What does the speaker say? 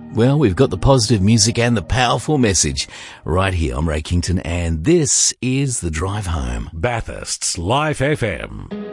Well, we've got the positive music and the powerful message right here. I'm Ray Kington, and this is The Drive Home. Bathurst's Life FM.